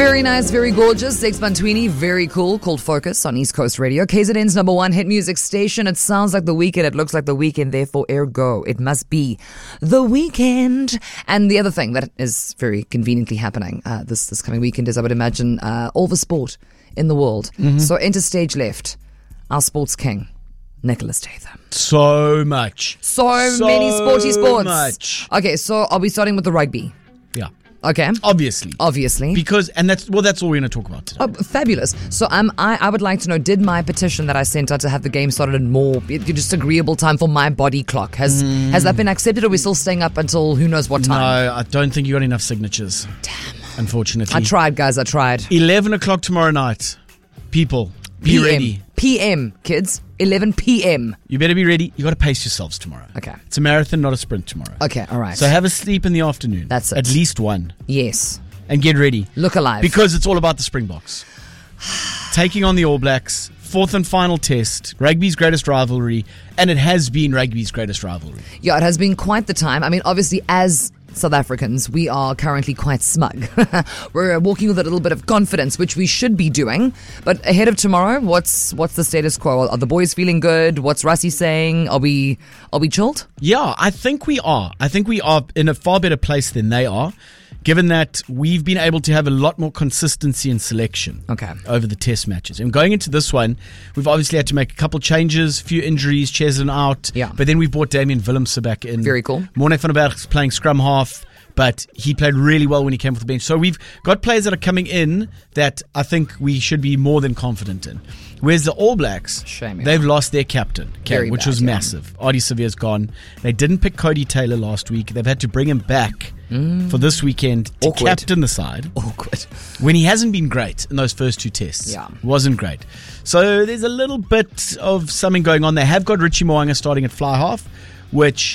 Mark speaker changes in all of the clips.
Speaker 1: Very nice, very gorgeous. Zex Bantwini, very cool, called Focus on East Coast Radio. KZN's number one hit music station. It sounds like the weekend. It looks like the weekend. Therefore, ergo, it must be the weekend. And the other thing that is very conveniently happening this coming weekend is, I would imagine, all the sport in the world. Mm-hmm. So enter stage left, our sports king, Nicholas Tatham.
Speaker 2: So much.
Speaker 1: So many sporty sports.
Speaker 2: Much.
Speaker 1: Okay, so are we starting with the rugby?
Speaker 2: Yeah.
Speaker 1: Okay.
Speaker 2: Obviously. Because, and that's all we're going to talk about today.
Speaker 1: Oh, fabulous. So I would like to know, did my petition that I sent out to have the game started at more just agreeable time for my body clock, has that been accepted, or are we still staying up until who knows what time?
Speaker 2: No, I don't think you got enough signatures.
Speaker 1: Damn.
Speaker 2: Unfortunately.
Speaker 1: I tried, guys. I tried.
Speaker 2: 11 o'clock tomorrow night. People, be ready.
Speaker 1: PM, kids. 11 p.m.
Speaker 2: You better be ready. You got to pace yourselves tomorrow.
Speaker 1: Okay.
Speaker 2: It's a marathon, not a sprint tomorrow.
Speaker 1: Okay, all right.
Speaker 2: So have a sleep in the afternoon.
Speaker 1: That's it.
Speaker 2: At least one.
Speaker 1: Yes.
Speaker 2: And get ready.
Speaker 1: Look alive.
Speaker 2: Because it's all about the Springboks. Taking on the All Blacks. Fourth and final test. Rugby's greatest rivalry. And it has been rugby's greatest rivalry.
Speaker 1: Yeah, it has been quite the time. I mean, obviously, as South Africans, we are currently quite smug. We're walking with a little bit of confidence, which we should be doing. But ahead of tomorrow, what's the status quo? Are the boys feeling good? What's Rassie saying? Are we chilled?
Speaker 2: Yeah, I think we are. I think we are in a far better place than they are, given that we've been able to have a lot more consistency in selection over the test matches. And going into this one, we've obviously had to make a couple changes, a few injuries, Cheslin out.
Speaker 1: Yeah.
Speaker 2: But then we brought Damien Willemse back in.
Speaker 1: Very cool.
Speaker 2: Morne van der Berg's playing scrum half, but he played really well when he came off the bench. So we've got players that are coming in that I think we should be more than confident in. Whereas the All Blacks, they've lost their captain, which was massive. Ardie Severe's gone. They didn't pick Cody Taylor last week. They've had to bring him back for this weekend to captain the side.
Speaker 1: Awkward.
Speaker 2: When he hasn't been great in those first two tests.
Speaker 1: Yeah.
Speaker 2: Wasn't great. So there's a little bit of something going on. They have got Richie Mo'unga starting at fly half, which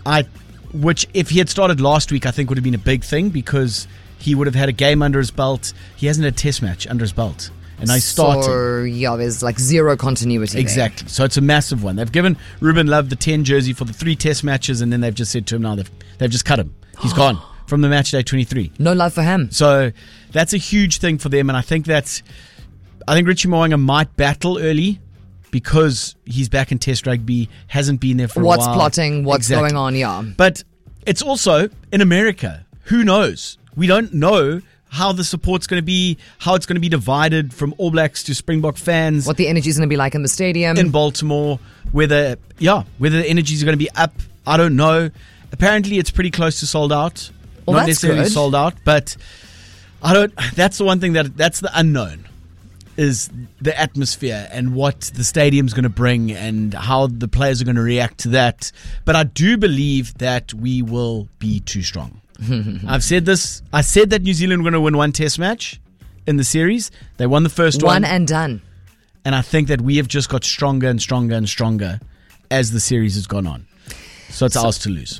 Speaker 2: if he had started last week, I think would have been a big thing because he would have had a game under his belt. He hasn't had a test match under his belt. And I started.
Speaker 1: So, yeah, there's like zero continuity.
Speaker 2: Exactly. So it's a massive one. They've given Ruben Love the 10 jersey for the 3 test matches, and then they've just said to him now they've just cut him. He's gone from the match day 23.
Speaker 1: No love for him.
Speaker 2: So that's a huge thing for them, and I think Richie Mo'unga might battle early because he's back in test rugby, hasn't been there for a while.
Speaker 1: What's plotting, what's going on, yeah.
Speaker 2: But it's also in America. Who knows? We don't know how the support's going to be, how it's going to be divided from All Blacks to Springbok fans.
Speaker 1: What the energy's going to be like in the stadium.
Speaker 2: In Baltimore. Whether the energy's going to be up, I don't know. Apparently it's pretty close to sold out.
Speaker 1: Well,
Speaker 2: not
Speaker 1: that's
Speaker 2: necessarily
Speaker 1: good.
Speaker 2: sold out, but that's the one thing that's the unknown, is the atmosphere and what the stadium's going to bring and how the players are going to react to that. But I do believe that we will be too strong. I've said this. I said that New Zealand were going to win one test match in the series. They won the first one.
Speaker 1: One and done.
Speaker 2: And I think that we have just got stronger and stronger and stronger as the series has gone on. So it's ours to lose.